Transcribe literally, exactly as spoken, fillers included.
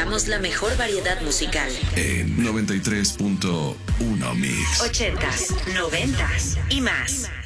presentamos la mejor variedad musical. En noventa y tres punto uno Mix. Ochentas, noventas y más.